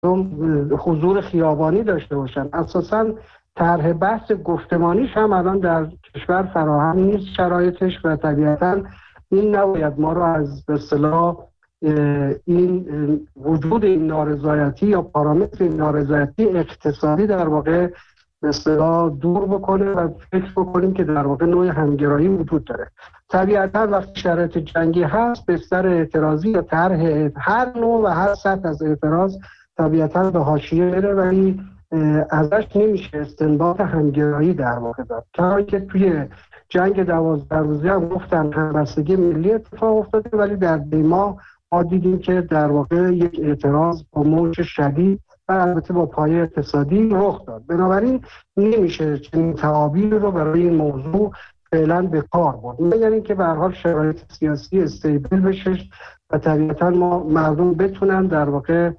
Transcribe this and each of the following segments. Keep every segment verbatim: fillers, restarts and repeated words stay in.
حضور خیابانی داشته باشن. اساساً طرح بحث گفتمانیش هم الان در کشور فراهم نیست شرایطش و طبیعتاً این نباید ما رو از به اصطلاح این وجود این نارضایتی یا پارامتر این نارضایتی اقتصادی در واقع به اصطلاح دور بکنه و فکر بکنیم که در واقع نوع همگرایی وجود داره. طبیعتاً وقتی شرایط جنگی هست بستر اعتراضی یا طرح هر نوع و هر سطح از اعتراض طبیعتاً به حاشیه میره، ولی ازش نمیشه استنباط همگرایی در واقع داد. کاری که توی جنگ دوازده روزه هم گفتن همبستگی ملی اتفاق افتاده، ولی در دیما ما دیدیم که در واقع یک اعتراض با موج شدید و البته با پایه اقتصادی رخ داد. بنابراین نمیشه چنین تعابیری رو برای این موضوع فعلا به کار برد، مگر اینکه به هر حال شرایط سیاسی استیبل بشه و طبیعتاً ما مردم بتونن در واقع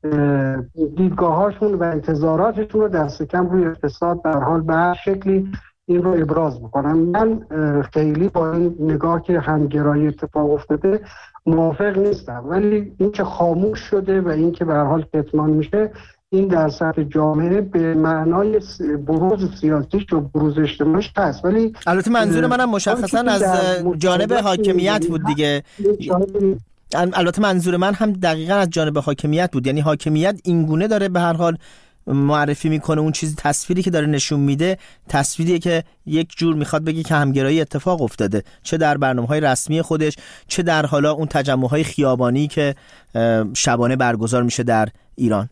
دیدگاهاشون و انتظاراتشون رو دست کم روی اقتصاد به هر حال به هر شکلی این رو ابراز بکنم. من خیلی با این نگاه که همگرایی اتفاق افتاده موافق نیستم، ولی این که خاموش شده و این که به هر حال کتمان میشه، این در سطح جامعه به معنای بروز سیاسیش و بروز اجتماعیش هست. ولی البته منظور منم مشخصا از جانب حاکمیت بود دیگه. البته منظور من هم دقیقاً از جانب حاکمیت بود، یعنی حاکمیت اینگونه داره به هر حال معرفی میکنه اون چیزی، تصویری که داره نشون میده تصویریه که یک جور میخواد بگه که همگرایی اتفاق افتاده، چه در برنامه‌های رسمی خودش، چه در حالا اون تجمع‌های خیابانی که شبانه برگزار میشه در ایران.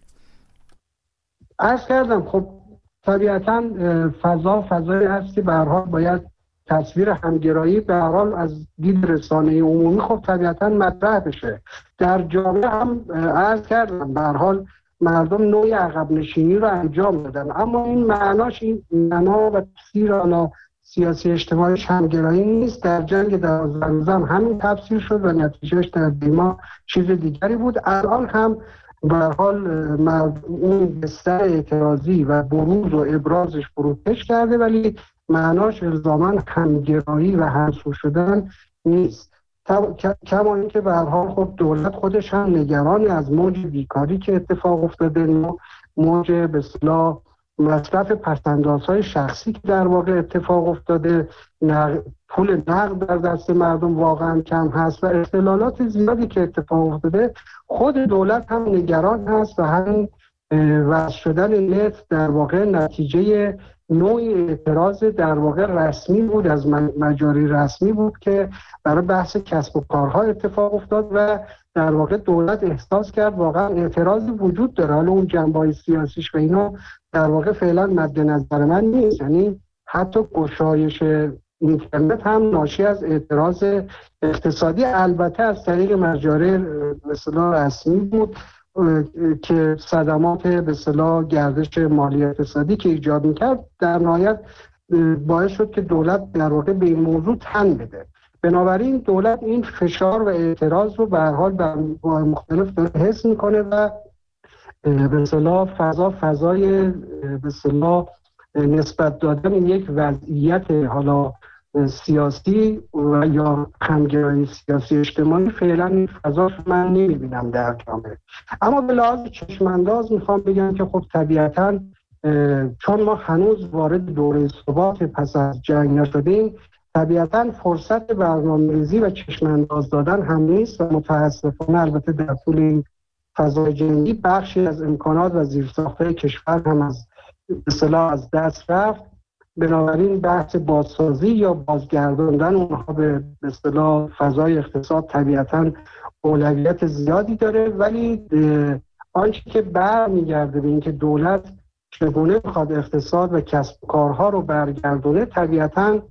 عرض کردم خب طبیعتاً فضا فضایی هست که به هر حال باید تصویر همگرایی به هر حال از دید رسانه عمومی خب طبیعتاً مطرح بشه. در جامعه هم عرض کردم به هر حال مردم نوعی عقب نشینی رو انجام دادن، اما این معناش این معنا و تفسیر آن سیاسی اجتماعی همگرایی نیست. در جنگ دوازده روزه هم همین تفسیر شد و نتیجهش در دیما چیز دیگری بود. الان هم به هر حال اون بستر اعتراضی و بروز و ابرازش فروکش کرده، ولی معناش الزاماً همگرایی و همسو شدن نیست. کما اینکه به هر حال خب دولت خودش هم نگرانی از موج بیکاری که اتفاق افتاده، موج به اصطلاح مصرف پس‌اندازهای شخصی که در واقع اتفاق افتاده، نق... پول نقد در دست مردم واقعا کم هست و اختلالات زیادی که اتفاق افتاده. خود دولت هم نگران هست و همین وضع شدن نفت در واقع نتیجه نوعی اعتراض در واقع رسمی بود، از مجاری رسمی بود که برای بحث کسب و کارها اتفاق افتاد و در واقع دولت احساس کرد واقعا اعتراضی وجود داره. حالا اون جنبه‌های سیاسیش و اینا در واقع فعلا مد نظر من نیست، یعنی حتی گشایش اینترنت هم ناشی از اعتراض اقتصادی البته از طریق مجاری به اصطلاح رسمی بود که صدمات به اصطلاح گردش مالی اقتصادی که ایجاد میکرد در نهایت باعث شد که دولت در واقع به این موضوع تن بده. بنابراین دولت این فشار و اعتراض رو به هر حال در مختلف حس میکنه و به اصطلاح فضا فضای به اصطلاح نسبت دادن یک وضعیت حالا سیاسی و یا همگرایی سیاسی اجتماعی فعلا این فضا من نمیبینم در جامعه. اما به لحاظ چشمانداز میخوام بگم که خب طبیعتاً چون ما هنوز وارد دوره ثبات پس از جنگ نشدیم، طبیعتاً فرصت برنامه‌ریزی و چشمانداز دادن هم نیست و متاسفانه البته در طول این فضای جنگی بخشی از امکانات و زیرساخت‌های کشور هم از اصطلاح از دست رفت. بنابراین بحث بازسازی یا بازگرداندن اونها به اصطلاح فضای اقتصاد طبیعتاً اولویت زیادی داره، ولی آنچه که برمیگرده به اینکه دولت چگونه میخواد اقتصاد و کسب و کارها رو برگردونه، طبیعتاً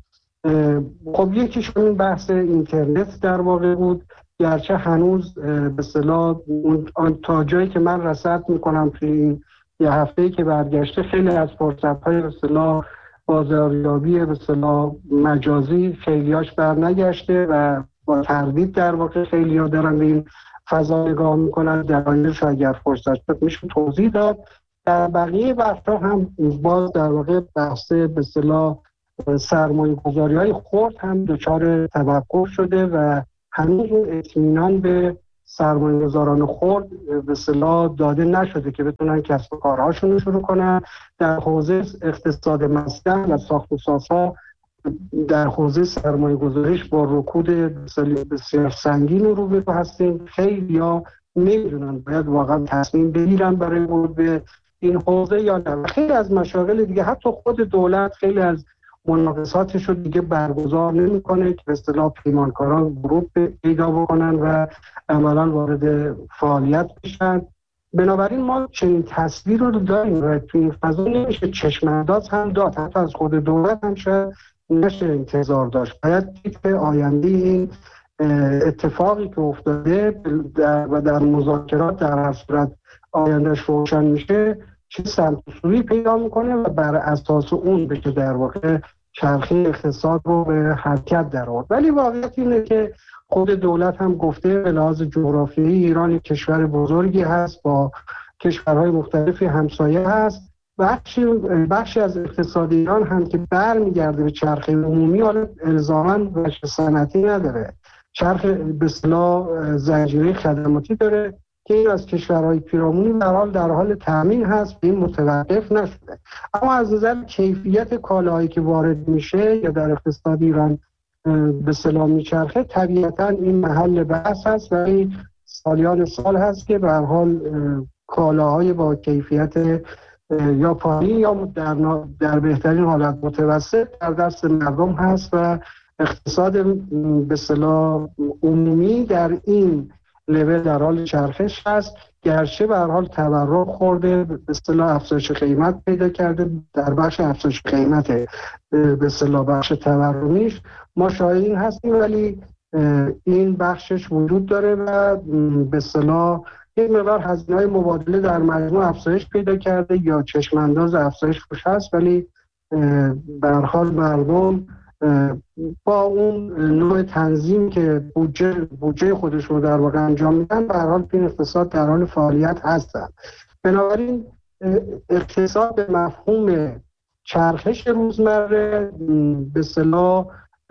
خب یکیش این بحث اینترنت در واقع بود، گرچه هنوز به اصطلاح تا جایی که من رصد میکنم توی این یه هفته‌ای که برگشته خیلی از فرصت‌های به اصطلاح بازاریابی به اصطلاح مجازی خیلیاش برنگشته و با تردید در واقع خیلی‌ها دارن به این فضا نگاه میکنن. دلایلش اگر فرصت شد میشه توضیح داد. در بقیه بخش‌ها هم باز در واقع بحث به اصطلاح سرمایه‌گذاری‌های خرد هم دچار توقف شده و هنوز اون اطمینان به سرمایه‌گذاران خرد به اصطلاح داده نشده که بتونن کسب و کارهاشون رو شروع کنن. در حوزه اقتصاد مسکن و ساخت و سازها در حوزه سرمایه‌گذاریش با رکود بسیار سنگین روبرو هستیم. خیلی‌ها نمیدونن باید واقعا تصمیم بگیرن برای ورود به این حوزه یا نه. خیلی از مشاغل دیگه حتی خود دولت خیلی از مناقصاتش رو دیگه برگزار نمی‌کنه که به اصطلاح پیمانکاران ورود پیدا بکنن و عملاً وارد فعالیت بشن. بنابراین ما چنین تصویر رو داریم و توی این فضا نمیشه چشم انداز هم داد. حتی از خود دولت هم شاید نشه انتظار داشت. باید دید که آینده این اتفاقی که افتاده و در مذاکرات در هر صورت آیندهش روشن میشه چه سمت و سویی پیدا میکنه و بر اساس اون بشه در واقع چرخه اقتصاد رو به حرکت در آورد. ولی واقعیت اینه که خود دولت هم گفته به لحاظ جغرافیایی ایران کشور بزرگی هست، با کشورهای مختلفی همسایه هست. بخشی بخشی از اقتصاد ایران هم که برمیگرده به چرخه عمومی، حالا الزاماً بخش صنعتی نداره، چرخه به اصطلاح زنجیره خدماتی داره که این از کشورهای پیرامونی در حال در حال تامین هست، این متوقف نشده. اما از نظر کیفیت کالاهایی که وارد میشه یا در اقتصاد ایران به اصطلاح میچرخه، طبیعتاً این محل بحث هست و این سالیان سال هست که به هر حال کالاهای با کیفیت یا پایین یا در, در بهترین حالت متوسط در دست مردم هست و اقتصاد به اصطلاح عمومی در این لول در حال چرخش هست. گرچه به هر حال تورم خورده، به اصطلاح افزایش قیمت پیدا کرده، در بخش افزایش قیمت به اصطلاح بخش تورمیش ما شاهدین هستیم، ولی این بخشش وجود داره و به اصطلاح این مقدار هزینه‌های مبادله در مجموع افزایش پیدا کرده یا چشم انداز افزایش روش هست، ولی به هر حال مردم با اون نوع تنظیم که بودجه بودجه خودشون رو در واقع انجام میدن به هر حال این اقتصاد در حال فعالیت هستن. بنابراین اقتصاد به مفهوم چرخش روزمره به اصطلاح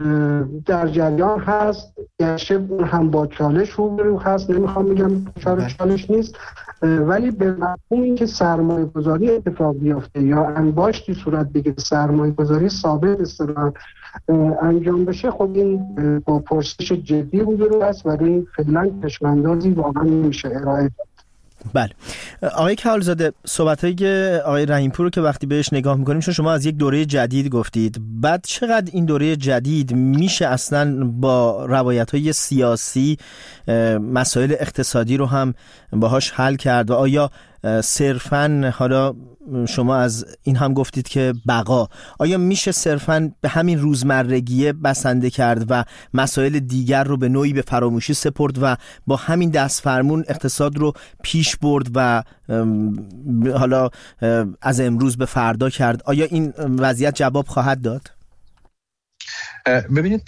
در جریان هست، گرچه اون هم با چالش روبرو هست، نمیخوام بگم چالش چالش نیست، ولی به مفهوم اینکه سرمایه گذاری اتفاق بیفته یا انباشتی صورت بگیره، سرمایه گذاری ثابت اصطلاحاً انجام بشه، خب این با پرسش جدی روبرو هست و این فعلا چشم‌اندازی واقعا نمیشه ارائه داد. بله آقای کهالزاده، صحبت‌های آقای رحیم‌پور رو که وقتی بهش نگاه می‌کنیم، چون شما از یک دوره جدید گفتید، بعد چقدر این دوره جدید میشه اصلاً با روایت‌های سیاسی مسائل اقتصادی رو هم باهاش حل کرد و آیا صرفاً، حالا شما از این هم گفتید که بقا، آیا میشه صرفاً به همین روزمرگیه بسنده کرد و مسائل دیگر رو به نوعی به فراموشی سپرد و با همین دست فرمون اقتصاد رو پیش برد و حالا از امروز به فردا کرد؟ آیا این وضعیت جواب خواهد داد؟ ببینید،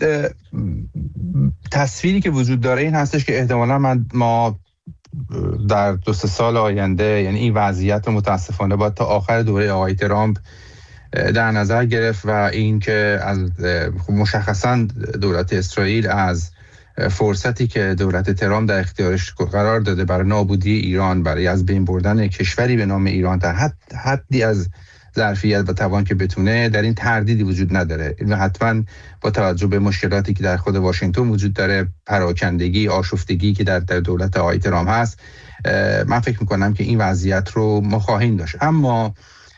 تصویری که وجود داره این هستش که احتمالاً من ما در دو سه سال آینده، یعنی این وضعیت متاسفانه باید تا آخر دوره آقای ترامپ در نظر گرفت و این که از مشخصاً دولت اسرائیل از فرصتی که دولت ترامپ در اختیارش قرار داده برای نابودی ایران، برای از بین بردن کشوری به نام ایران در حد حدی از ظرفیت و توان که بتونه، در این تردیدی وجود نداره. این حتما با توجه به مشکلاتی که در خود واشنگتن وجود داره، پراکندگی، آشفتگی که در, در دولت آقای ترامپ هست، من فکر میکنم که این وضعیت رو ما خواهیم داشت. اما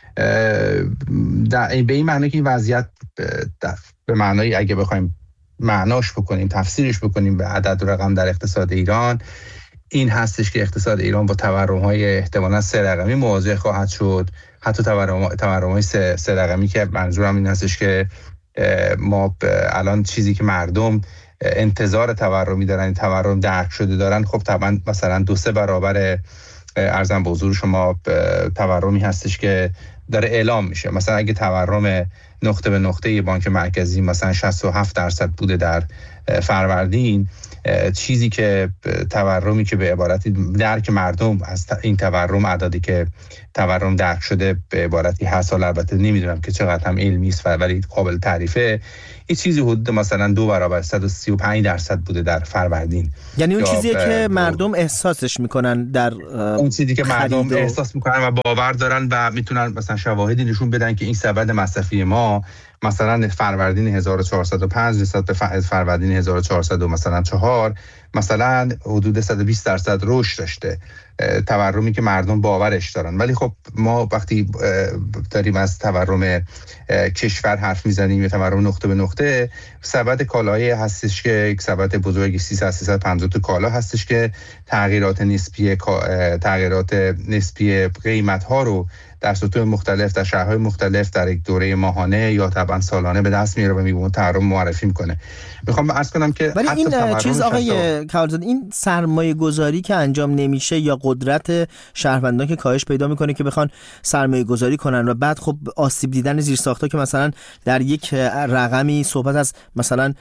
در به این معنی که این وضعیت به معنای اگه بخوایم معناش بکنیم، تفسیرش بکنیم به عدد و رقم در اقتصاد ایران، این هستش که اقتصاد ایران با تورم‌های احتمالاً سه رقمی مواجه خواهد شد. حتی تورم تورم‌های سه, سه رقمی که منظورم این هستش که ما الان چیزی که مردم انتظار تورمی دارن، تورم درک شده دارن، خب طبعا مثلا دو سه برابر ارزم به حضور شما تورمی هستش که داره اعلام میشه. مثلا اگه تورم نقطه به نقطه بانک مرکزی مثلا شصت و هفت درصد بوده در فروردین، چیزی که تورمی که به عبارتی درک مردم از این تورم، اعدادی که تورم درک شده به عبارتی هر سال، البته نمیدونم که چقدر هم علمی است ولی قابل تعریفه، این چیزی حدود مثلا دو برابر صد و سی و پنج درصد بوده در فروردین. یعنی اون چیزیه که مردم احساسش میکنن، در اون چیزی که مردم و... احساس میکنن و باور دارن و میتونن مثلا شواهدی نشون بدن که این سبد مصرفی ما مثلا فروردین هزار و چهارصد و پنج نسبت به فروردین هزار و چهارصد و مثلا چهار مثلا حدود صد و بیست درصد رشد داشته، تورمی که مردم باورش دارن. ولی خب ما وقتی داریم از تورم کشور حرف میزنیم یا تورم نقطه به نقطه، سبد کالایی هستش که یک سبد بزرگی سیصد سیصد و پنجاه تا کالا هستش که تغییرات نسبی تغییرات نسبی قیمت ها رو در سطوح مختلف در شهرهای مختلف در یک دوره ماهانه یا طبعا سالانه به دست میاره و میگه تورم معرفی میکنه. میخوام عرض کنم که ولی این چیز آقای کالزاده، این سرمایه گذاری که انجام نمیشه یا قدرت شهروندان که کاهش پیدا میکنه که بخوان سرمایه گذاری کنن و بعد خب آسیب دیدن زیرساخت‌ها که مثلا در یک رقمی صحبت از مثلا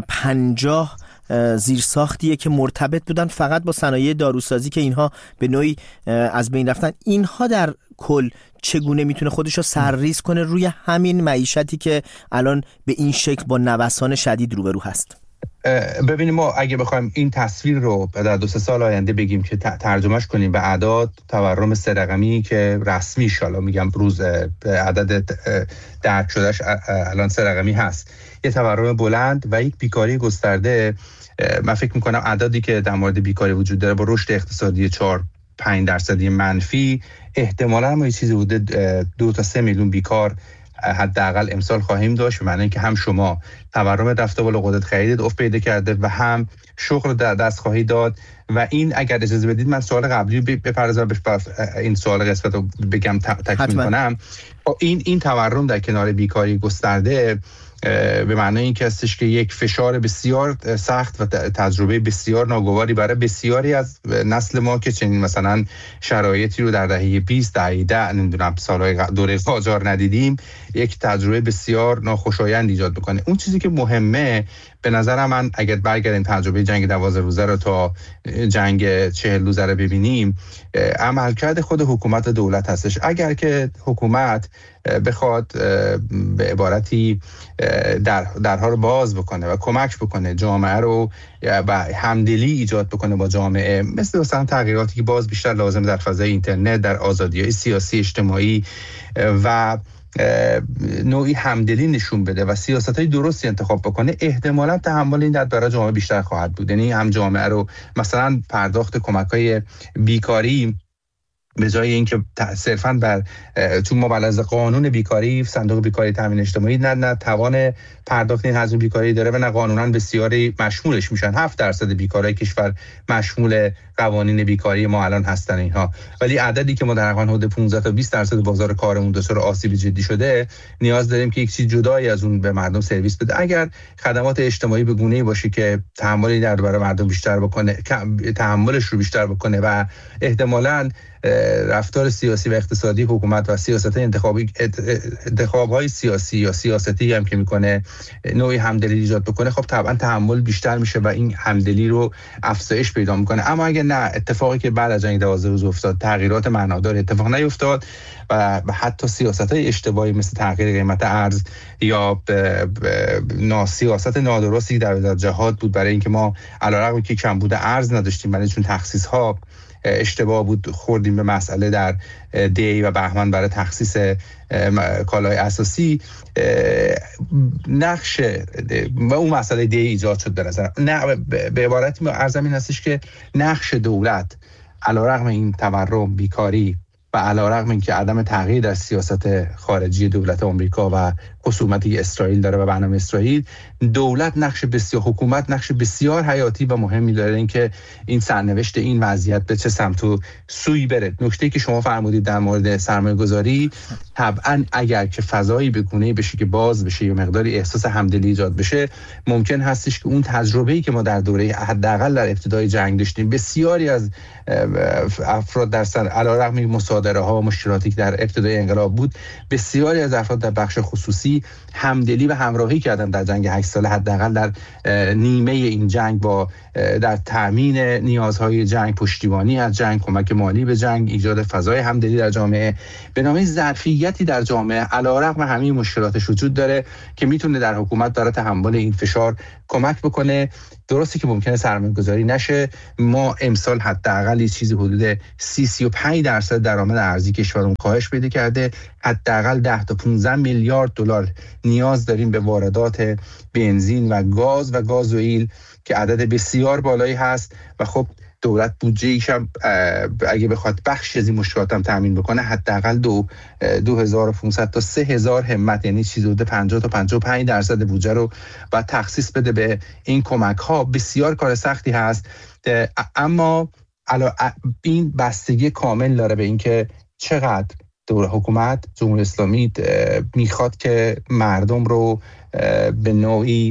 پنجاه زیرساختیه که مرتبط بودن فقط با صنایع داروسازی که اینها به نوعی از بین رفتن، اینها در کل چگونه میتونه خودشو سرریز کنه روی همین معیشتی که الان به این شکل با نوسان شدید روبرو هست؟ ببینیم ما اگه بخوایم این تصویر رو در دو سه سال آینده بگیم که ترجمهش کنیم به اعداد، تورم سه رقمی که رسمی شالا میگم روز عدد درک شدهش الان سه رقمی هست، یه تورم بلند و یک بیکاری گسترده، من فکر میکنم عددی که در مورد بیکاری وجود داره با رشد اقتصادی چهار پنج درصدی منفی، احتمالاً ما یه چیزی بوده دو تا سه میلیون بیکار حداقل امسال خواهیم داشت، به معنی اینکه هم شما تورم رفته بالا، قدرت خرید افت پیدا کرده و هم شغل در دست خواهی داد. و این اگر اجازه بدید من سوال قبلی بپردازم، این سوال قسمت رو بگم تکمیل کنم. این این تورم در کنار بیکاری گسترده به معنی این که هستش که یک فشار بسیار سخت و تجربه بسیار ناگواری برای بسیاری از نسل ما که چنین مثلا شرایطی رو در دهه بیست دهه ده نمیدونم سالهای دوره قاجار ندیدیم، یک تجربه بسیار ناخوشایند ایجاد بکنه. اون چیزی که مهمه به نظر من اگر برگردیم تجربه جنگ دوازده روزه رو تا جنگ چهل روزه رو ببینیم، عملکرد خود حکومت و دولت هستش. اگر که حکومت بخواد به عبارتی در درها رو باز بکنه و کمک بکنه جامعه رو و همدلی ایجاد بکنه با جامعه، مثل مثلا تغییراتی که باز بیشتر لازم در فضای اینترنت، در آزادی‌های سیاسی اجتماعی و نوعی همدلی نشون بده و سیاست‌های درستی انتخاب بکنه، احتمالاً تحمل این درد برای جامعه بیشتر خواهد بود. یعنی هم جامعه رو مثلا پرداخت کمک‌های بیکاری به جای اینکه صرفاً بر چون ما بلز قانون بیکاری، صندوق بیکاری تامین اجتماعی نه نه توان پرداخت این حجم بیکاری داره و نه قانونا بسیاری مشمولش میشن. هفت درصد بیکارای کشور مشمول قوانین بیکاری ما الان هستن اینها، ولی عددی که ما در حقیقت حدود پانزده تا بیست درصد بازار کارمون دچار آسیب جدی شده، نیاز داریم که یک چیز جدایی از اون به مردم سرویس بده. اگر خدمات اجتماعی به گونه‌ای باشه که تحملی در برای مردم بیشتر بکنه، تحملش رو بیشتر بکنه و احتمالاً رفتار سیاسی و اقتصادی حکومت و سیاست انتخابی انتخاب‌های سیاسی یا سیاستی هم که میکنه نوعی همدلی ایجاد بکنه، خب طبعا تحمل بیشتر میشه و این همدلی رو افزایش پیدا میکنه. اما اگه نه، اتفاقی که بعد از جنگ دوازده روز افتاد، تغییرات معنادار اتفاق نیفتاد و حتی سیاست‌های اشتباهی مثل تغییر قیمت ارز یا سیاست نادرستی در جهاد بود برای اینکه ما علیرغم که کمبود ارز نداشتیم، ولی چون تخصیص‌ها اشتباه بود خوردیم به مسئله در دی و بهمن برای تخصیص کالای اساسی، نقش و اون مسئله دی ایجاد شد. به نظر نه به عبارتی عرضم این هستش که نقش دولت علیرغم این تورم، بیکاری و علیرغم اینکه عدم تغییر در سیاست خارجی دولت آمریکا و خصومتی که اسرائیل داره و برنامه اسرائیل، دولت نقش بسیار حکومت نقش بسیار حیاتی و مهمی داره اینکه این سرنوشت این وضعیت به چه سمت و سوی بره. نکته‌ای که شما فرمودید در مورد سرمایه‌گذاری، طبعا اگر که فضایی به گونه‌ای بشه که باز بشه یا مقداری احساس همدلی ایجاد بشه، ممکن هستش که اون تجربه‌ای که ما در دوره حداقل در ابتدای جنگ داشتیم، بسیاری از افراد در سر علیرغم مصادره ماجره ها و مشکلاتی که در ابتدای انقلاب بود، بسیاری از افراد در بخش خصوصی همدلی و همراهی کردن در جنگ هشت ساله، حداقل در نیمه این جنگ، با در تامین نیازهای جنگ، پشتیبانی از جنگ، کمک مالی به جنگ، ایجاد فضای همدلی در جامعه. به نامه ظرفیتی در جامعه علیرغم همه مشکلاتش وجود داره که میتونه در حکومت داره تحمل این فشار کمک بکنه. درسته که ممکنه سرمایه‌گذاری نشه. ما امسال حداقل چیزی حدود سی سی و پنج درصد درآمد ارزی کشورمون کاهش پیدا کرده. حداقل ده تا پانزده میلیارد دلار نیاز داریم به واردات بنزین و گاز و گازوئیل که عدد بسیار بالایی هست و خب دولت بودجه ایش هم اگه بخواد بخش از این مشکلات هم تامین بکنه حداقل دو دو هزار و پانصد تا سه هزار همت، یعنی چیزی حدود پنجاه تا پنجاه و پنج درصد بودجه رو باید تخصیص بده به این کمک ها. بسیار کار سختی هست، اما این بستگی کامل داره به اینکه چقدر دولت حکومت جمهوری اسلامی میخواد که مردم رو به نوعی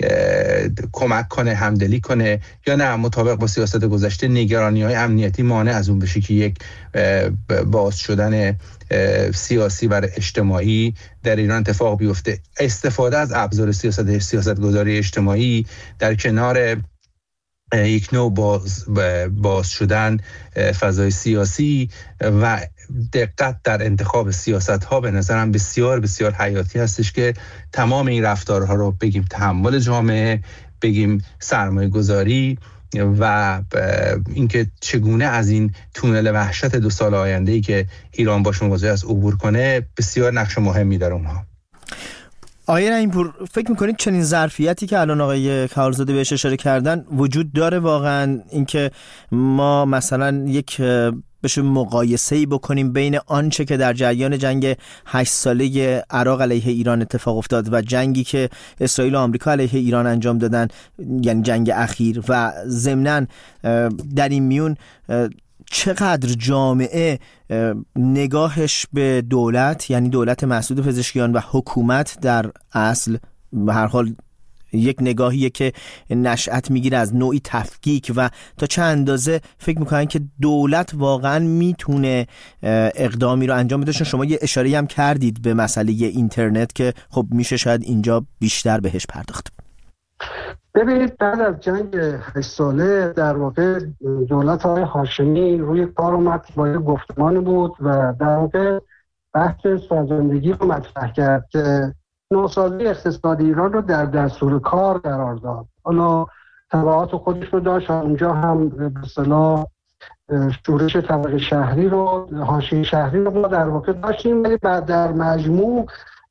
کمک کنه، همدلی کنه، یا نه مطابق با سیاست گذشته نگرانی‌های امنیتی مانع از اون بشه که یک باز شدن سیاسی و اجتماعی در ایران اتفاق بیفته. استفاده از ابزار سیاست سیاستگذاری اجتماعی در کنار یک نوع باز, باز شدن فضای سیاسی و دقت در انتخاب سیاست ها به نظرم بسیار بسیار حیاتی هستش که تمام این رفتارها رو بگیم تحمل جامعه، بگیم سرمایه گذاری و اینکه چگونه از این تونل وحشت دو سال آینده‌ای که ایران باش مواجه است عبور کنه بسیار نقش مهمی داره اونها. آقای رحیم‌پور، فکر میکنید چنین ظرفیتی که الان آقای کارزاده بهش اشاره کردن وجود داره واقعا، اینکه ما مثلا یک بشه مقایسه‌ای بکنیم بین آنچه که در جریان جنگ هشت ساله عراق علیه ایران اتفاق افتاد و جنگی که اسرائیل و آمریکا علیه ایران انجام دادن، یعنی جنگ اخیر، و ضمناً در این میون چقدر جامعه نگاهش به دولت، یعنی دولت مسعود پزشکیان و حکومت در اصل به هر حال یک نگاهیه که نشأت میگیره از نوعی تفکیک، و تا چه اندازه فکر میکنن که دولت واقعا میتونه اقدامی رو انجام بده. شما یه اشاره‌ای هم کردید به مسئله اینترنت که خب میشه شاید اینجا بیشتر بهش پرداخت. ببینید، بعد از جنگ هشت ساله در واقع دولت آقای هاشمی روی کار اومد با یه گفتمانی بود و در واقع بحث سازندگی رو مطرح کرد که نوسازی اقتصادی ایران رو در دستور کار قرار داد. حالا تبعات خودش رو داشت، اونجا هم به اصطلاح شورش طبقه شهری رو، حاشیه شهری رو ما در واقع داشتیم، ولی بعد در مجموع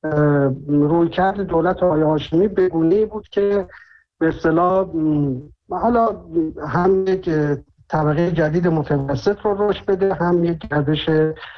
رویکرد دولت آقای هاشمی به گونه‌ای بود که به اصطلاح حالا هم یک طبقه جدید متوسط رو رشد بده، هم یک گردش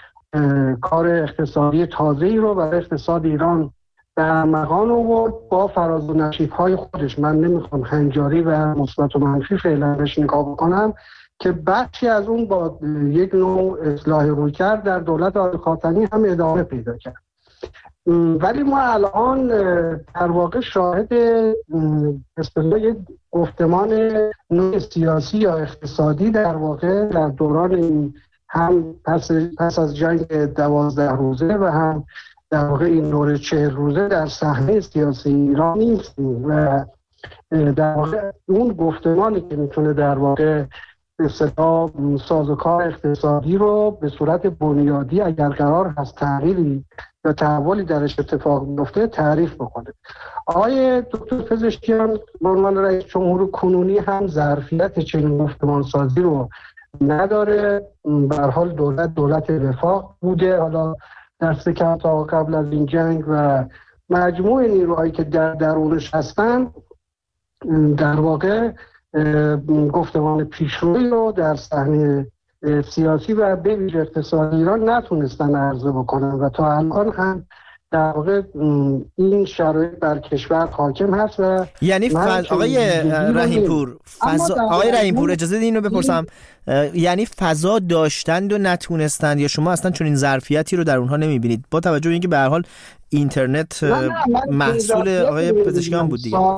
کار اقتصادی تازه‌ای رو برای اقتصاد ایران در مقام آورد با فراز و نشیب‌های خودش. من نمیخوام هنجاری و مثبت و منفی فعلا بهش نگاه بکنم که بخشی از اون با یک نوع اصلاح رویکرد در دولت آقای خاتمی هم ادامه پیدا کرد. ولی ما الان در واقع شاهد اصطلاح یک گفتمان نوع سیاسی یا اقتصادی در واقع در دوران این هم پس, پس از جنگ دوازده روزه و هم در واقع این دوره چهل روزه در صحنه سیاسی ایران نیستیم و در واقع اون گفتمانی که میتونه در واقع اصطلاح سازوکار اقتصادی رو به صورت بنیادی اگر قرار هست تغییری یا تحولی درش اتفاق بیفته تعریف بکنه. آقای دکتر پزشکیان به عنوان رئیس جمهور کنونی هم ظرفیت چنین گفتمان سازی رو نداره. به هر حال دولت دولت وفاق بوده، حالا در سکه تا قبل از این جنگ، و مجموع نیروهایی که در درونش هستن در واقع گفتمان پیشروی رو در صحنه سیاسی و به ویژه اقتصادی ایران نتونستن عرضه بکنن و تا الان هم در واقع این شرایط بر کشور حاکم هست. و یعنی فض... آقای رحیم‌پور فضا... آقای رحیم‌پور اجازه بدید اینو بپرسم، یعنی فضا داشتند و نتونستند، یا شما اصلا چون این ظرفیتی رو در اونها نمیبینید با توجه به اینکه به هر حال اینترنت محصول آقای پزشکیان بود دیگه؟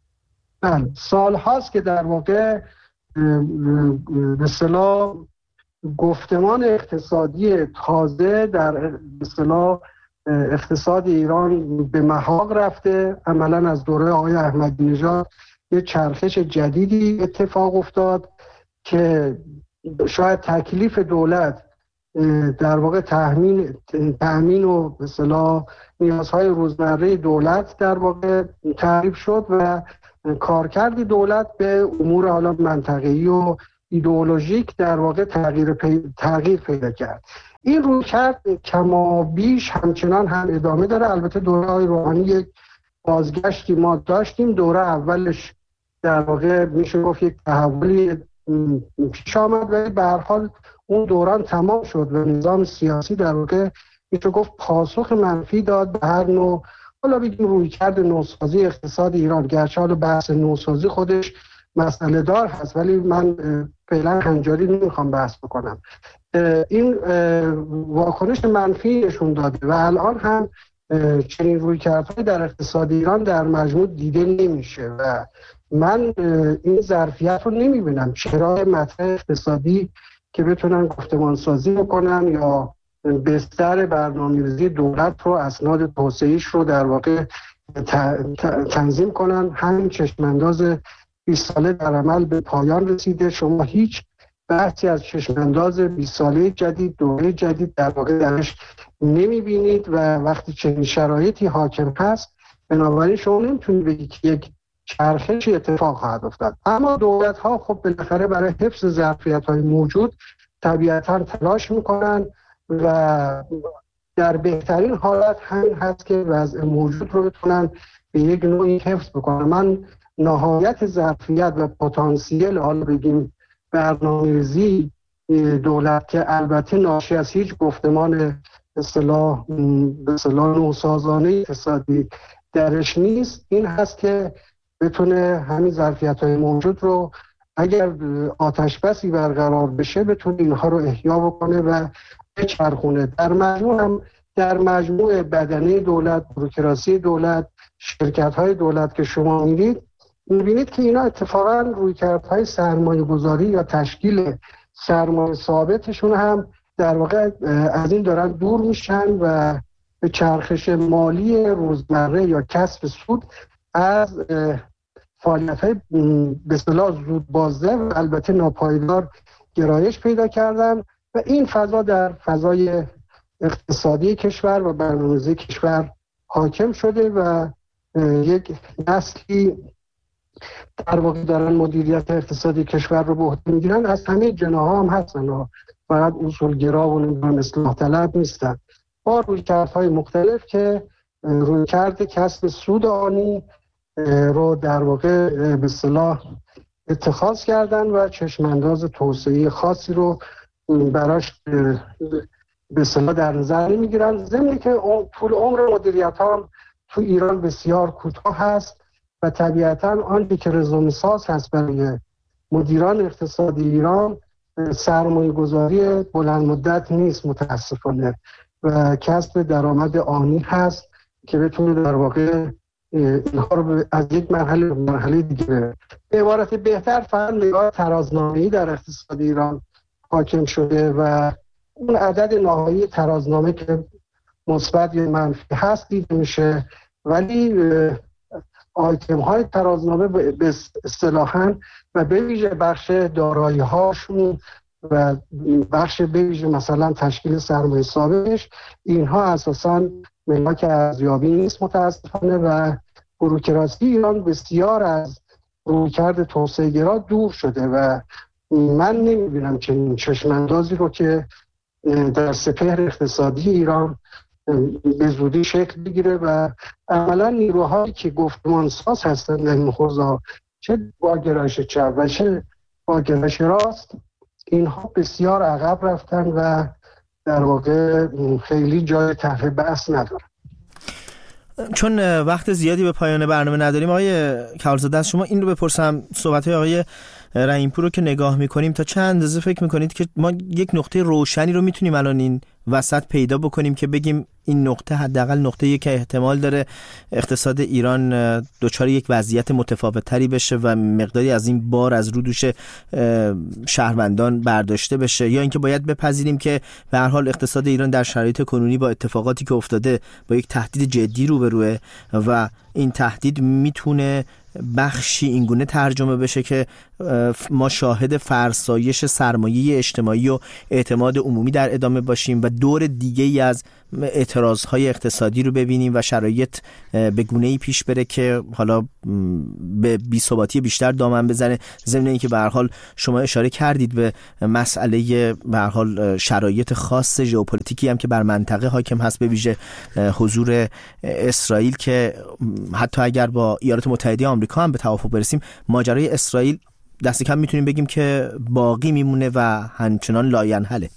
سال هاست که در واقع به اصطلاح گفتمان اقتصادی تازه در اصطلاح اقتصاد ایران به محاق رفته. عملاً از دوره آقای احمدی نژاد یه چرخش جدیدی اتفاق افتاد که شاید تکلیف دولت در واقع تامین تامین و به اصطلاح نیازهای روزمره دولت در واقع تعریف شد و کارکرد دولت به امور حالا منطقه‌ای و ایدئولوژیک در واقع تغییر پی... تغییر پیدا کرد. این رویکرد کما بیش همچنان هم ادامه داره. البته دوره روحانی یک بازگشتی ما داشتیم. دوره اولش در واقع میشه گفت یک تحولی پیش آمد ولی به هر حال اون دوران تمام شد و نظام سیاسی در واقع میشه گفت پاسخ منفی داد به هر نوع حالا بگیم رویکرد نوسازی اقتصاد ایران. گرچه حالا بحث نوسازی خودش مسئله دار هست ولی من فعلا هنجاری نمیخوام بحث بکنم. این واکنش منفی نشون داده و الان هم چنین رویکردهای در اقتصاد ایران در مجموع دیده نمیشه و من این ظرفیت رو نمیبینم. چرا مطرح اقتصادی که بتونن گفتمان سازی بکنن یا بستر برنامه‌ریزی دولت رو، اسناد توسعه‌ایش رو در واقع تنظیم کنن. همین چشمانداز بیست ساله در عمل به پایان رسیده. شما هیچ بحثی از چشمانداز بیست ساله جدید، دوره جدید در واقع درش نمیبینید و وقتی چنین شرایطی حاکم هست بنابراین شما نمیتونید بگید که یک چرخشی اتفاق خواهد افتاد. اما دولت ها خب بالاخره برای حفظ ظرفیت های موجود طبیعتاً تلاش میکنن و در بهترین حالت همین هست که وضع موجود رو بتونن به یک نوعی حفظ بکنن. من نهایت ظرفیت و پتانسیل حالا بگیم برنامه‌ریزی دولت که البته ناشی از هیچ گفتمان اصطلاح به اصطلاح نوسازانه اقتصادی درش نیست، این هست که بتونه همین ظرفیت‌های موجود رو اگر آتش بسی برقرار بشه بتونه اینها رو احیا بکنه و بچرخونه. در مجموع هم در مجموع بدنه دولت، بوروکراسی دولت، شرکت‌های دولت که شما می‌بینید می‌بینید که اینا اتفاقاً رویکردهای سرمایه‌گذاری یا تشکیل سرمایه ثابتشون هم در واقع از این دارن دور میشن و به چرخش مالی روزمره یا کسب سود از فعالیت‌های به اصطلاح زود بازده و البته ناپایدار گرایش پیدا کردن و این فضا در فضای اقتصادی کشور و برنامه‌ریزی کشور حاکم شده و یک نسلی در واقع دارن مدیریت اقتصادی کشور رو به عهده میگیرن. از همه جناح‌ها هم هستن، فقط اصولگرا و نمیدونم اصلاح طلب نیستن، با رویکردهای مختلف که رویکرد کسب سود آنی رو در واقع به اصطلاح اتخاذ کردن و چشمانداز توسعه خاصی رو براش به اصطلاح در نظر نمیگیرن. ضمن که طول عمر مدیریت ها تو ایران بسیار کوتاه هست و طبیعتاً آنچه که رزومه ساز هست برای مدیران اقتصادی ایران سرمایه گذاری بلند مدت نیست متاسفانه و کسب درآمد آنی هست که بتونه در واقع اینها رو از یک مرحله به مرحله دیگه. به عبارت بهتر فقط نگاه ترازنامه‌ای در اقتصاد ایران حاکم شده و اون عدد نهایی ترازنامه که مثبت یا منفی هست دیده میشه، ولی آیتم های ترازنامه به اصطلاحاً و به ویژه بخش دارایی هاشون و بخش به ویژه مثلا تشکیل سرمایه ثابتش اینها اساساً ملاک ارزیابی نیست متاسفانه و بوروکراسی ایران بسیار از رویکرد توسعه گرا دور شده و من نمیبینم چنین چشماندازی رو که در سپهر اقتصادی ایران به زودی شکل بگیره و عملا نیروهایی که گفتمان ساز هستن در این حوزه چه با گرایش چپ و چه با گرایش راست اینها بسیار عقب رفتن و در واقع خیلی جای طرح بحث ندارن. چون وقت زیادی به پایان برنامه نداریم آقای کمالزاده، از شما این رو بپرسم، صحبت‌های آقای رحیم‌پور رو که نگاه می‌کنیم تا چند اندازه فکر می‌کنید که ما یک نقطه روشنی رو می‌تونیم الان این وسط پیدا بکنیم که بگیم این نقطه حداقل نقطه‌ای که احتمال داره اقتصاد ایران دچار یک وضعیت متفاوت‌تری بشه و مقداری از این بار از رو دوش شهروندان برداشته بشه، یا اینکه باید بپذیریم که به هر حال اقتصاد ایران در شرایط کنونی با اتفاقاتی که افتاده با یک تهدید جدی روبروه و این تهدید میتونه بخشی اینگونه ترجمه بشه که ما شاهد فرسایش سرمایه اجتماعی و اعتماد عمومی در ادامه باشیم و دور دیگه ای از اعتراضهای اقتصادی رو ببینیم و شرایط به گونه‌ای پیش بره که حالا به بی‌ثباتی بیشتر دامن بزنه. ضمن اینکه به هر حال شما اشاره کردید به مسئله به هر حال شرایط خاص ژئوپلیتیکی هم که بر منطقه حاکم هست، به ویژه حضور اسرائیل که حتی اگر با ایالات متحده آمریکا هم به توافق برسیم، ماجرای اسرائیل دست کم میتونیم بگیم که باقی میمونه و همچنان لاینحله.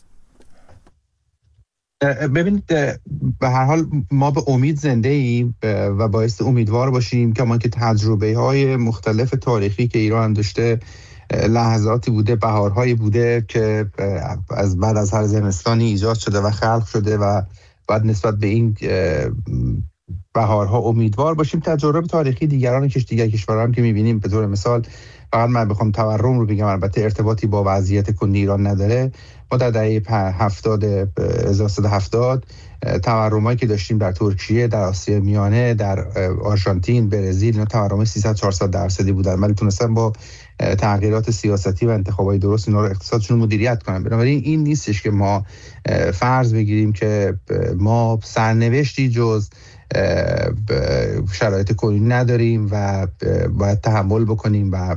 ببینید به هر حال ما به امید زنده ایم و باعث امیدوار باشیم که ما که تجربه های مختلف تاریخی که ایران داشته، لحظاتی بوده، بهارهایی بوده که از بعد از هر زمستانی ایجاد شده و خلق شده و بعد نسبت به این بهارها امیدوار باشیم. تجربه تاریخی دیگران کش دیگر کشورها که می‌بینیم، به طور مثال فقط من بخوام تورم رو بگم، البته ارتباطی با وضعیت کنونی ایران نداره، ما در دهه هفتاد هزار و سیصد و هفتاد تورمایی که داشتیم در ترکیه، در آسیا میانه، در آرژانتین، برزیل، اینا تورم سیصد چهارصد درصدی بودن، ولی تونستن با تغییرات سیاستی و انتخابات درست اینا رو اقتصادشون مدیریت کنن. بنابراین این نیستش که ما فرض بگیریم که ما سرنوشتی جز شرایط کنونی نداریم و باید تحمل بکنیم و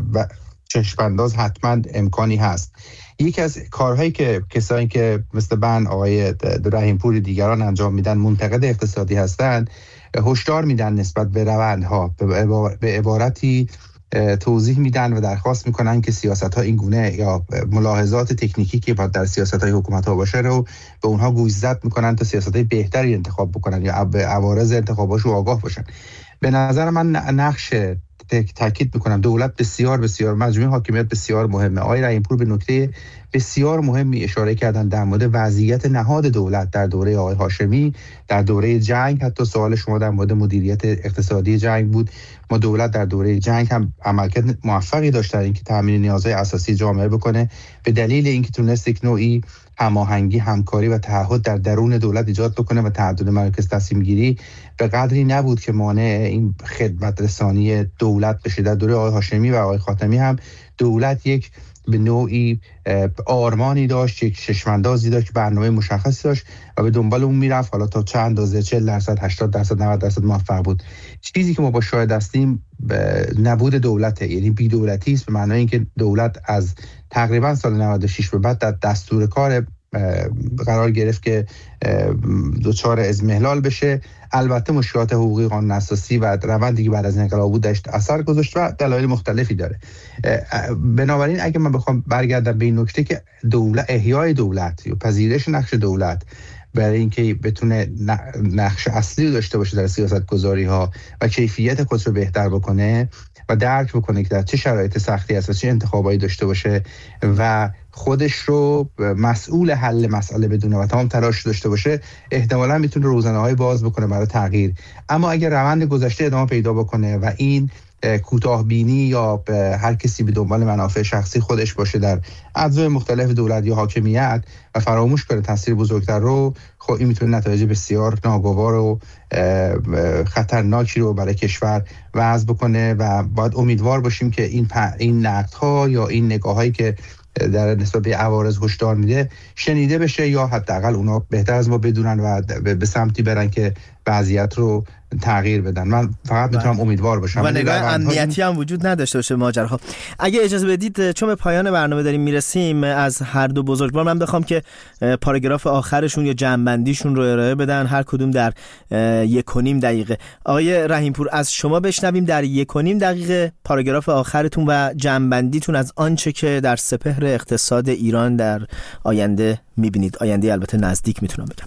چشم‌انداز حتما امکانی هست. یکی از کارهایی که کسایی که مثل من، آقای رحیم‌پور، دیگران انجام میدن، منتقد اقتصادی هستند، هشدار میدن نسبت به روندها، به عبارتی توضیح میدن و درخواست میکنن که سیاست‌ها این گونه یا ملاحظات تکنیکی که باید در سیاست‌های حکومت‌ها باشه رو به اونها گوشزد میکنن تا سیاست‌های بهتری انتخاب بکنن یا به عوارض انتخاباشو آگاه باشن. به نظر من نقش تاکید میکنم دولت بسیار بسیار مجموعه حاکمیت بسیار مهمه. آقای رحیم‌پور به نکته بسیار مهمی اشاره کردن در مورد وضعیت نهاد دولت در دوره آقای هاشمی، در دوره جنگ. حتی سوال شما در مورد مدیریت اقتصادی جنگ بود. ما دولت در دوره جنگ هم عملکرد موفقی داشت در اینکه تامین نیازهای اساسی جامعه بکنه، به دلیل اینکه تونست یک نوعی هماهنگی، همکاری و تعهد در درون دولت ایجاد بکنه و تعدد مراکز تصمیم گیری به قدری نبود که مانع این خدمت رسانی دولت بشه. در دوره آقای هاشمی و آقای خاتمی هم دولت یک به نوعی آرمانی داشت، یک چشم‌اندازی داشت، برنامه مشخصی داشت و به دنبال اون میرفت. حالا تا چند اندازه، چهل درصد، هشتاد درصد، نود درصد موفق بود. چیزی که ما با شاهد هستیم نبود دولته، یعنی بی دولتی است، به معنای اینکه دولت از تقریبا سال نود و شش به بعد در دستور کار قرار گرفت که دوچار اضمحلال بشه. البته مشکلات حقوقی، قانون اساسی و روندی که بعد از انقلاب بود داشت اثر گذاشت و دلایل مختلفی داره. بنابراین اگه من بخوام برگردم به این نکته که دولت، احیای دولت یا پذیرش نقش دولت برای اینکه بتونه نقش اصلی داشته باشه در سیاست گذاری ها و کیفیت خودش رو بهتر بکنه و درک بکنه که در چه شرایط سختی است و چه انتخابایی داشته باشه و خودش رو مسئول حل مسئله بدونه و تمام تلاش داشته باشه، احتمالاً میتونه روزنه‌های باز بکنه برای تغییر. اما اگر روند گذشته ادامه پیدا بکنه و این کوتاه بینی یا هر کسی به دنبال منافع شخصی خودش باشه در اجزای مختلف دولت یا حاکمیت و فراموش کنه تاثیر بزرگتر رو، خب این میتونه نتایج بسیار ناگوار و خطرناکی رو برای کشور وضع بکنه و باید امیدوار باشیم که این این نقدها یا این نگاهایی که در نسبت به عوارض هشدار میده شنیده بشه یا حداقل اونا بهتر از ما بدونن و به سمتی برن که وضعیت رو تغییر بدن. من فقط میتونم امیدوار باشم و نگاه امنیتی هم وجود نداشته باشه ماجراها. اگه اجازه بدید چون به پایان برنامه داریم میرسیم، از هر دو بزرگوار من بخوام که پاراگراف آخرشون یا جمع‌بندیشون رو ارائه بدن، هر کدوم در یک و نیم دقیقه. آقای رحیم‌پور از شما بشنویم در یک و نیم دقیقه پاراگراف آخرتون و جمع‌بندیتون از آنچه که در سپهر اقتصاد ایران در آینده میبینید. آینده البته نزدیک میتونم بگم.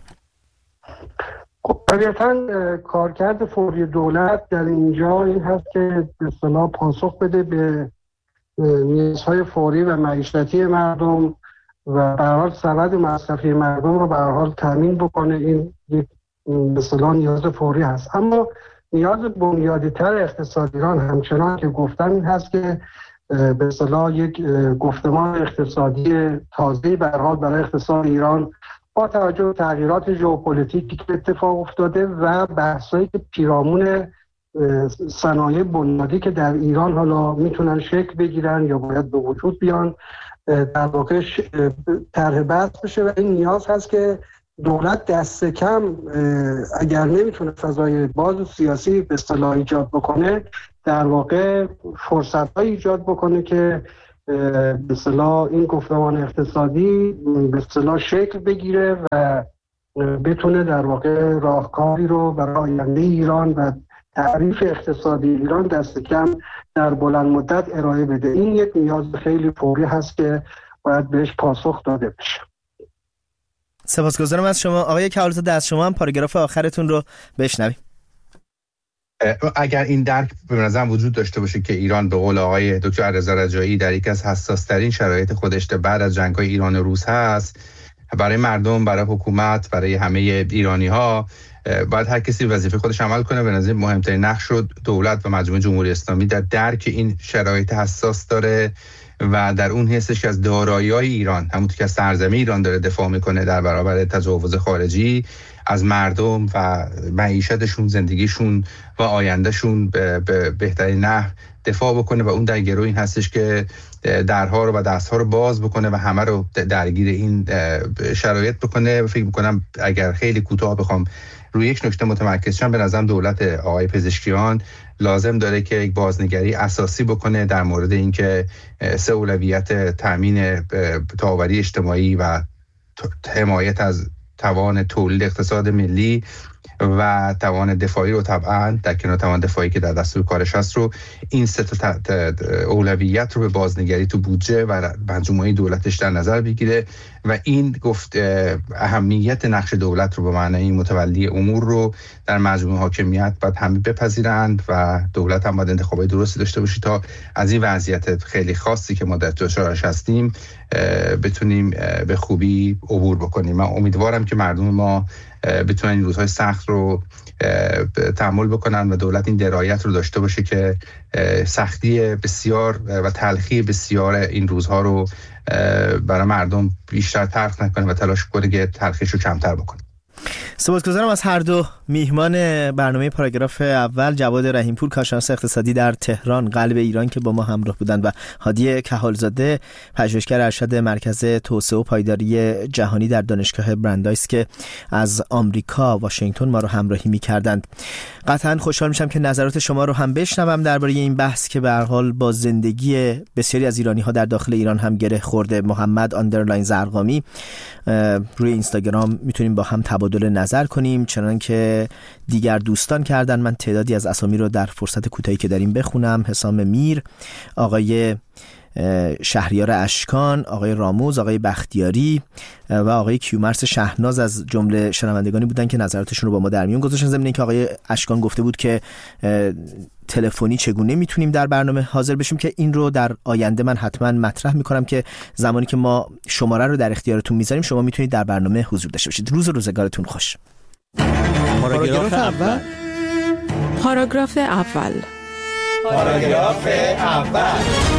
طبیعتاً کارکرد فوری دولت در اینجا این هست که به اصطلاح پاسخ بده به نیازهای فوری و معیشتی مردم و به هر حال سند مصرفی مردم رو به هر حال تامین بکنه. این یک مثلا نیاز فوری هست. اما نیاز بنیادی تر اقتصاد ایران همچنان که گفتم این هست که به اصطلاح یک گفتمان اقتصادی تازه‌ای به هر حال برای اقتصاد ایران با توجه به تغییرات ژئوپلیتیکی که اتفاق افتاده و بحثایی که پیرامون صنایع بنیادی که در ایران حالا میتونن شکل بگیرن یا باید به وجود بیان در واقع طرح بحث بشه و این نیاز هست که دولت دست کم اگر نمیتونه فضای باز و سیاسی به اصطلاح ایجاد بکنه در واقع فرصت‌های ایجاد بکنه که به اصطلاح این گفتمان اقتصادی به اصطلاح شکل بگیره و بتونه در واقع راهکاری رو برای آینده ایران و تعریف اقتصادی ایران دست کم در بلند مدت ارائه بده. این یک نیاز خیلی فوری هست که باید بهش پاسخ داده بشه. سپاسگزارم از شما آقای کهالزاده. از شما هم پاراگراف آخرتون رو بشنویم. اگر این درک به نظرم وجود داشته باشه که ایران به قول آقای دکتر علیرضا رجایی در یکی از حساس‌ترین شرایط خودش بعد از جنگ‌های ایران و روس هست، برای مردم، برای حکومت، برای همه ایرانی‌ها باید هر کسی وظیفه خودش عمل کنه. به نظر مهمترین نقش رو دولت و مجموعه جمهوری اسلامی در درک این شرایط حساس داره و در اون حسش که از دارایی‌های ایران، همونطور که از سرزمین ایران داره دفاع میکنه در برابر تجاوز خارجی، از مردم و معیشتشون، زندگیشون و آیندهشون به بهترین نحو دفاع بکنه و اون در گروه این هستش که درها رو و دستها رو باز بکنه و همه رو درگیر این شرایط بکنه. فکر میکنم اگر خیلی کوتاه بخوام روی یک نکته متمرکز شم، به نظرم دولت آقای پزشکیان لازم داره که یک بازنگری اساسی بکنه در مورد اینکه سه اولویت تامین تاوری اجتماعی و حمایت از توان تولید اقتصاد ملی و توان دفاعی رو طبعا در کنار توان دفاعی که در دستور کارش هست رو، این سه تا اولویت رو به بازنگری تو بودجه و مجموعه دولتش در نظر بگیره و این گفت اهمیت نقش دولت رو به معنای متولی امور رو در مجموعه حاکمیت باید همه بپذیرند و دولت هم باید انتخابات درستی داشته باشه تا از این وضعیت خیلی خاصی که ما در دچارش هستیم بتونیم به خوبی عبور بکنیم. من امیدوارم که مردم ما بتونن این روزهای سخت رو تحمل بکنن و دولت این درایت رو داشته باشه که سختی بسیار و تلخی بسیار این روزها رو برای مردم بیشتر تلخ نکنه و تلاش کنه که تلخیش رو کمتر بکنه. سپاسگزارم از هر دو میهمان برنامه پاراگراف اول، جواد رحیمپور کارشناس اقتصادی در تهران قلب ایران که با ما همراه بودند و هادی کهالزاده پژوهشگر ارشد مرکز توسعه و پایداری جهانی در دانشگاه برندایس که از آمریکا واشنگتن ما رو همراهی می‌کردند. قطعاً خوشحال میشم که نظرات شما رو هم بشنوم درباره این بحث که به هر حال با زندگی بسیاری از ایرانی‌ها در داخل ایران هم گره خورده. محمد آندرلاین زرقامی روی اینستاگرام میتونیم با هم تبادل نظر کنیم، چنان که دیگر دوستان کردن. من تعدادی از اسامی رو در فرصت کوتاهی که داریم بخونم. حسام میر، آقای شهریار اشکان، آقای راموز، آقای بختیاری و آقای کیومرث شهناز از جمله شنوندگانی بودن که نظراتشون رو با ما در میون گذاشتن. ضمن اینکه آقای اشکان گفته بود که تلفنی چگونه میتونیم در برنامه حاضر بشیم که این رو در آینده من حتما مطرح میکنم که زمانی که ما شماره رو در اختیارتون میذاریم شما میتونید در برنامه حضور داشته باشید. روز و روزگارتون خوش. پاراگراف اول. پاراگراف اول. پاراگراف اول.